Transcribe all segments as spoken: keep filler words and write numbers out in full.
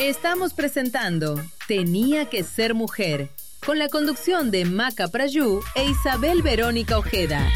Estamos presentando Tenía que ser mujer, con la conducción de Maca Prayú e Isabel Verónica Ojeda.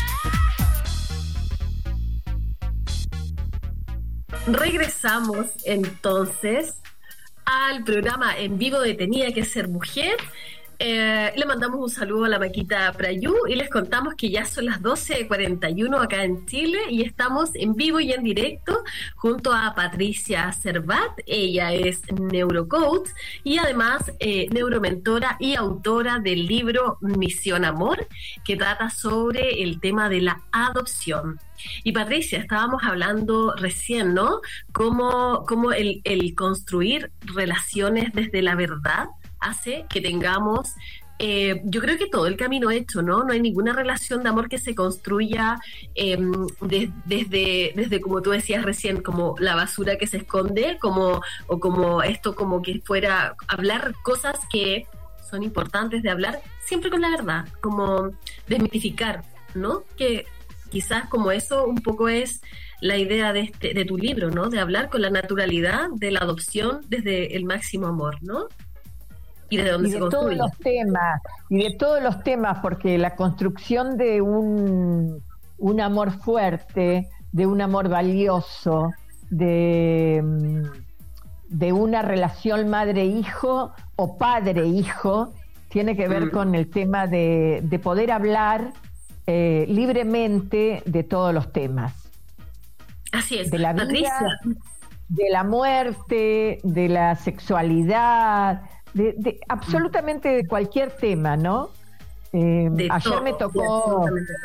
Regresamos entonces al programa en vivo de Tenía que ser mujer. Eh, le mandamos un saludo a la Maquita Prayú y les contamos que ya son las doce cuarenta y uno acá en Chile y estamos en vivo y en directo junto a Patricia Servat. Ella es neurocoach y además eh, neuromentora y autora del libro Misión Amor, que trata sobre el tema de la adopción. Y Patricia, estábamos hablando recién, ¿no? Cómo, cómo el, el construir relaciones desde la verdad hace que tengamos, eh, yo creo que todo el camino hecho, ¿no? No hay ninguna relación de amor que se construya eh, de, desde, desde, como tú decías recién, como la basura que se esconde, como, o como esto, como que fuera hablar cosas que son importantes de hablar, siempre con la verdad, como desmitificar, ¿no? Que quizás como eso un poco es la idea de, este, de tu libro, ¿no? De hablar con la naturalidad de la adopción desde el máximo amor, ¿no? Y de, dónde y se de todos los temas, y de todos los temas, porque la construcción de un, un amor fuerte, de un amor valioso, de, de una relación madre-hijo o padre-hijo, tiene que ver mm. con el tema de, de poder hablar eh, libremente de todos los temas. Así es, de la Patricia. vida, de la muerte, de la sexualidad, De, de absolutamente de cualquier tema, ¿no? Eh, ayer todo, me tocó,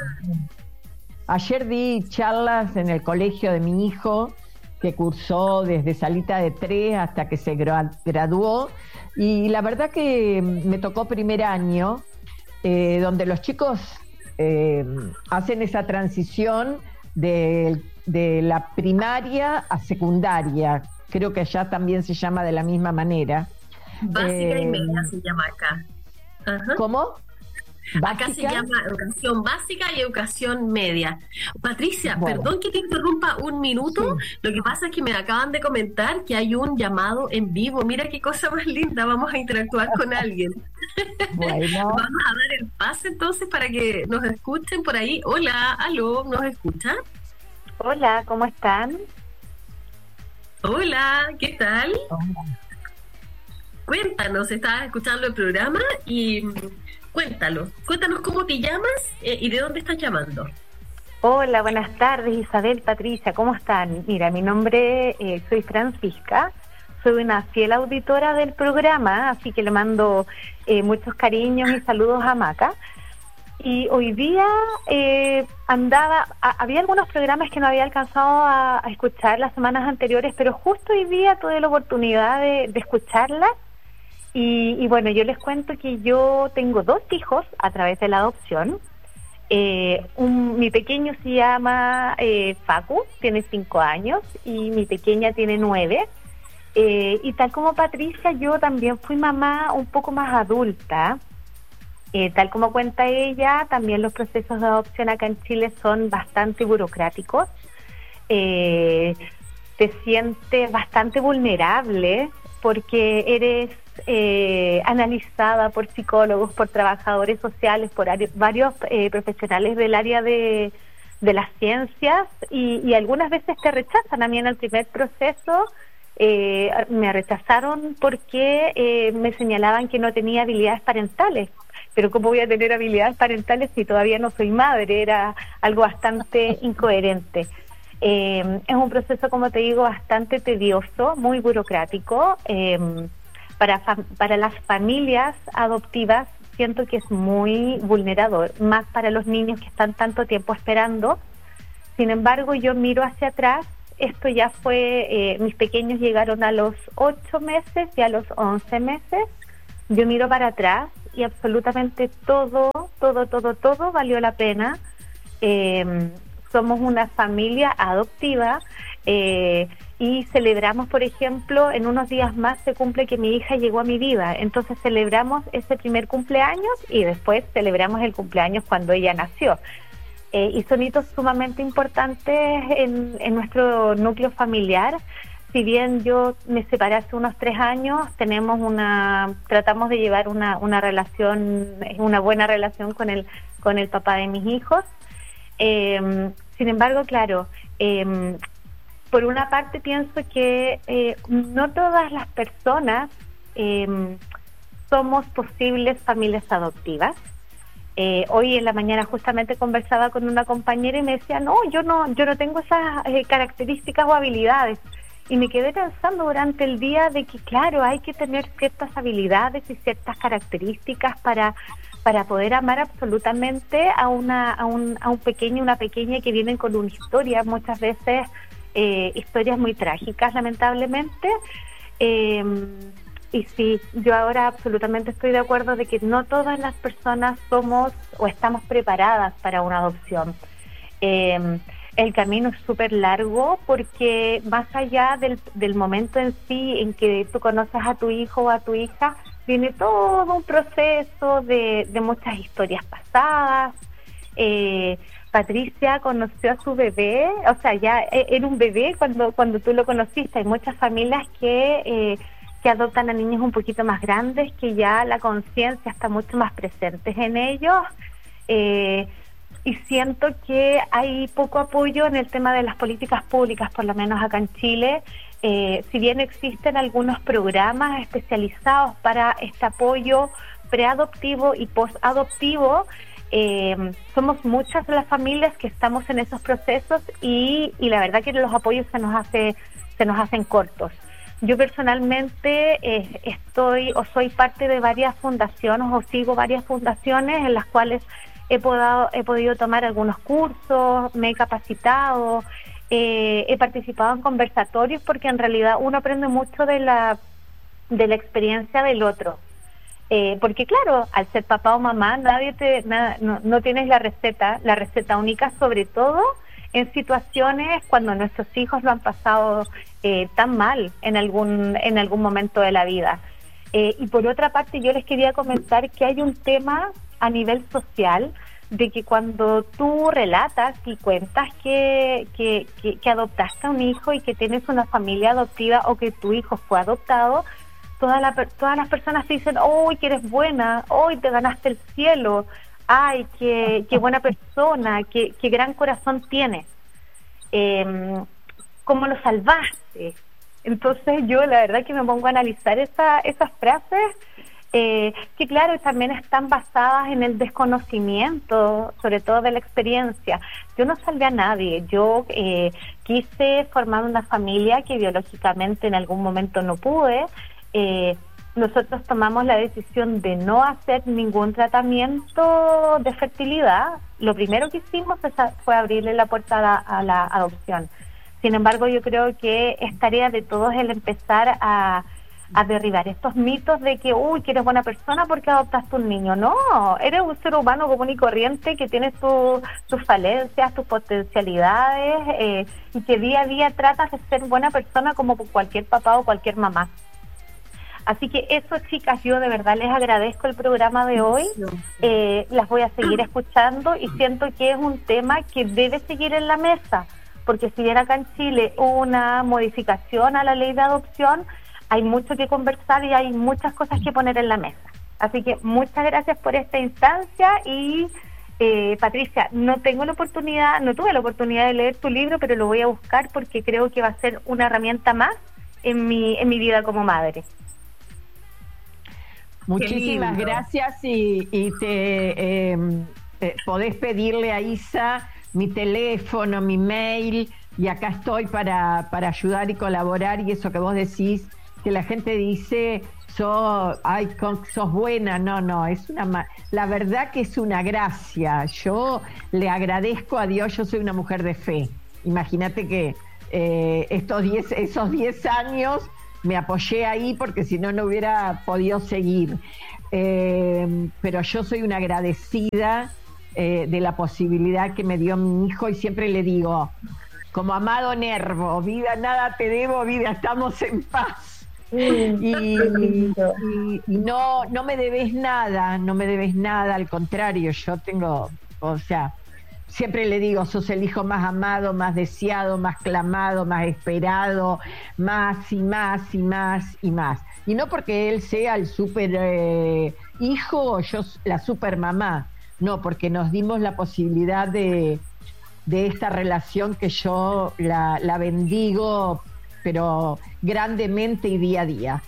ayer di charlas en el colegio de mi hijo, que cursó desde salita de tres hasta que se graduó, y la verdad que me tocó primer año, eh, donde los chicos eh, hacen esa transición de, de la primaria a secundaria, creo que allá también se llama de la misma manera. Básica eh, y media se llama acá. Ajá. ¿Cómo? ¿Básica? Acá se llama educación básica y educación media. Patricia, bueno. Perdón que te interrumpa un minuto. Sí. Lo que pasa es que me acaban de comentar que hay un llamado en vivo. Mira qué cosa más linda. Vamos a interactuar con alguien. Bueno. Vamos a dar el pase entonces para que nos escuchen por ahí. Hola, aló, ¿nos escuchan? Hola, ¿cómo están? Hola, ¿qué tal? Hola. Cuéntanos, estabas escuchando el programa y cuéntalo, cuéntanos cómo te llamas eh, y de dónde estás llamando. Hola, buenas tardes Isabel, Patricia, ¿cómo están? Mira, mi nombre, eh, soy Francisca, soy una fiel auditora del programa, así que le mando eh, muchos cariños y saludos a Maca. Y hoy día eh, andaba, a, había algunos programas que no había alcanzado a, a escuchar las semanas anteriores, pero justo hoy día tuve la oportunidad de, de escucharlas. Y, y bueno, yo les cuento que yo tengo dos hijos a través de la adopción. Eh, un, mi pequeño se llama eh, Facu, tiene cinco años, y mi pequeña tiene nueve. Eh, y tal como Patricia, yo también fui mamá un poco más adulta. Eh, tal como cuenta ella, también los procesos de adopción acá en Chile son bastante burocráticos. Eh, te sientes bastante vulnerable porque eres eh, analizada por psicólogos, por trabajadores sociales, por varios eh, profesionales del área de, de las ciencias y, y algunas veces te rechazan. A mí en el primer proceso eh, me rechazaron porque eh, me señalaban que no tenía habilidades parentales. Pero ¿cómo voy a tener habilidades parentales si todavía no soy madre? Era algo bastante incoherente. Eh, es un proceso, como te digo, bastante tedioso, muy burocrático. Eh, para, para las familias adoptivas siento que es muy vulnerador, más para los niños que están tanto tiempo esperando. Sin embargo, yo miro hacia atrás, esto ya fue, eh, mis pequeños llegaron a los ocho meses y a los once meses. Yo miro para atrás y absolutamente todo, todo, todo, todo valió la pena. Eh, somos una familia adoptiva eh, y celebramos, por ejemplo, en unos días más se cumple que mi hija llegó a mi vida. Entonces celebramos ese primer cumpleaños y después celebramos el cumpleaños cuando ella nació. Eh, y son hitos sumamente importantes en, en nuestro núcleo familiar. si bien yo me separé hace unos tres años, tenemos una, tratamos de llevar una, una relación, una buena relación con el, con el papá de mis hijos. Eh, sin embargo, claro, eh, por una parte pienso que eh, no todas las personas eh, somos posibles familias adoptivas. Eh, hoy en la mañana justamente conversaba con una compañera y me decía, no, yo no, yo no tengo esas eh, características o habilidades. Y me quedé pensando durante el día de que, claro, hay que tener ciertas habilidades y ciertas características para, para poder amar absolutamente a una, a un, a un pequeño, una pequeña que vienen con una historia, muchas veces eh, historias muy trágicas, lamentablemente. Eh, Y sí, yo ahora absolutamente estoy de acuerdo de que no todas las personas somos o estamos preparadas para una adopción. Eh, el camino es súper largo porque más allá del, del momento en sí en que tú conoces a tu hijo o a tu hija, viene todo un proceso de, de muchas historias pasadas. Eh, Patricia conoció a su bebé, o sea, ya era un bebé cuando, cuando tú lo conociste. Hay muchas familias que... Eh, que adoptan a niños un poquito más grandes, que ya la conciencia está mucho más presente en ellos, eh, y siento que hay poco apoyo en el tema de las políticas públicas, por lo menos acá en Chile. Eh, si bien existen algunos programas especializados para este apoyo preadoptivo y posadoptivo, eh, somos muchas de las familias que estamos en esos procesos y, y la verdad que los apoyos se nos hace, se nos hacen cortos. Yo personalmente eh, estoy o soy parte de varias fundaciones o sigo varias fundaciones en las cuales he, podado, he podido tomar algunos cursos, me he capacitado, eh, he participado en conversatorios porque en realidad uno aprende mucho de la, de la experiencia del otro. Eh, porque claro, al ser papá o mamá, nadie te, nada, no, no tienes la receta, la receta única, sobre todo en situaciones cuando nuestros hijos lo han pasado eh, tan mal en algún en algún momento de la vida. Eh, y por otra parte, yo les quería comentar que hay un tema a nivel social de que cuando tú relatas y cuentas que, que, que, que adoptaste a un hijo y que tienes una familia adoptiva o que tu hijo fue adoptado, toda la, todas las personas te dicen, ¡oh, que eres buena! ¡Oh, te ganaste el cielo! ¡Ay, qué, qué buena persona! Qué, ¡Qué gran corazón tienes! Eh, ¿Cómo lo salvaste? Entonces yo la verdad que me pongo a analizar esa, esas frases eh, que claro, también están basadas en el desconocimiento, sobre todo de la experiencia. Yo no salvé a nadie, yo eh, quise formar una familia que biológicamente en algún momento no pude. Eh, nosotros tomamos la decisión de no hacer ningún tratamiento de fertilidad. Lo primero que hicimos fue abrirle la puerta a la, a la adopción. Sin embargo, yo creo que es tarea de todos el empezar a, a derribar estos mitos de que, uy, que eres buena persona porque adoptaste un niño. No, eres un ser humano común y corriente que tiene su, sus falencias, sus potencialidades, eh, y que día a día tratas de ser buena persona como cualquier papá o cualquier mamá. Así que eso, chicas, yo de verdad les agradezco el programa de hoy, eh, las voy a seguir escuchando y siento que es un tema que debe seguir en la mesa, porque si bien acá en Chile hubo una modificación a la ley de adopción, hay mucho que conversar y hay muchas cosas que poner en la mesa. Así que muchas gracias por esta instancia y eh, Patricia, no tengo la oportunidad, no tuve la oportunidad de leer tu libro, pero lo voy a buscar porque creo que va a ser una herramienta más en mi, en mi vida como madre. Muchísimas gracias y, y te eh, eh, podés pedirle a Isa mi teléfono, mi mail y acá estoy para, para ayudar y colaborar y eso que vos decís, que la gente dice, sos, ay, sos buena, no, no, es una, la verdad que es una gracia, yo le agradezco a Dios, yo soy una mujer de fe, imagínate que eh, estos diez, esos diez años me apoyé ahí porque si no, no hubiera podido seguir. Eh, pero yo soy una agradecida eh, de la posibilidad que me dio mi hijo y siempre le digo, como amado Nervo, vida nada te debo, vida estamos en paz. Mm, y, y, y no, no me debes nada, no me debes nada, al contrario, yo tengo, o sea, siempre le digo, sos el hijo más amado, más deseado, más clamado, más esperado, más y más y más y más. Y no porque él sea el super eh, hijo o yo la super mamá, no, porque nos dimos la posibilidad de, de esta relación que yo la, la bendigo, pero grandemente y día a día.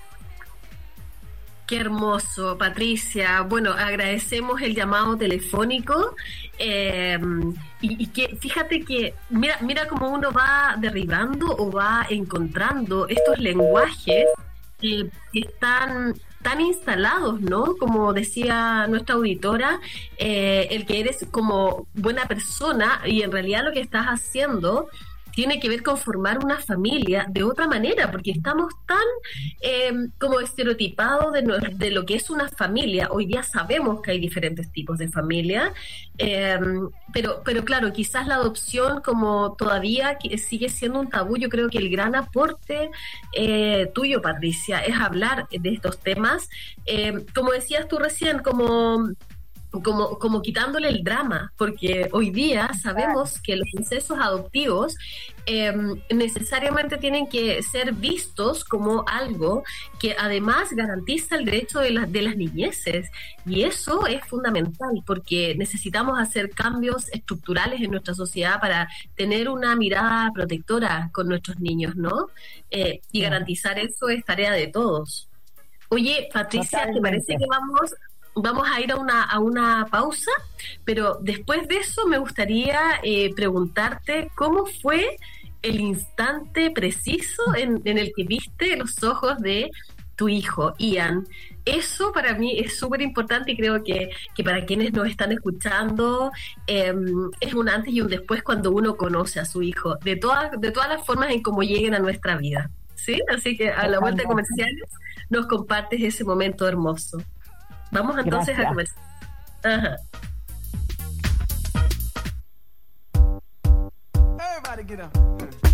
Qué hermoso, Patricia. Bueno, agradecemos el llamado telefónico eh, y, y que fíjate que mira, mira cómo uno va derribando o va encontrando estos lenguajes que, que están tan instalados, ¿no? Como decía nuestra auditora, eh, el que eres como buena persona y en realidad lo que estás haciendo tiene que ver con formar una familia de otra manera, porque estamos tan eh, como estereotipados de, no, de lo que es una familia. Hoy día sabemos que hay diferentes tipos de familia, eh, pero, pero claro, quizás la adopción como todavía sigue siendo un tabú. Yo creo que el gran aporte eh, tuyo, Patricia, es hablar de estos temas, eh, como decías tú recién, como... Como, como quitándole el drama, porque hoy día sabemos que los procesos adoptivos eh, necesariamente tienen que ser vistos como algo que además garantiza el derecho de, la, de las niñeces, y eso es fundamental porque necesitamos hacer cambios estructurales en nuestra sociedad para tener una mirada protectora con nuestros niños, ¿no? Eh, y garantizar eso es tarea de todos. Oye, Patricia, Totalmente. ¿Te parece que vamos... Vamos a ir a una, a una pausa, pero después de eso me gustaría eh, preguntarte cómo fue el instante preciso en, en el que viste los ojos de tu hijo, Ian. Eso para mí es súper importante y creo que, que para quienes nos están escuchando eh, es un antes y un después cuando uno conoce a su hijo, de todas, de todas las formas en cómo lleguen a nuestra vida, ¿sí? Así que a la vuelta de comerciales nos compartes ese momento hermoso. Vamos entonces Gracias. a comenzar. Ajá. Everybody get up.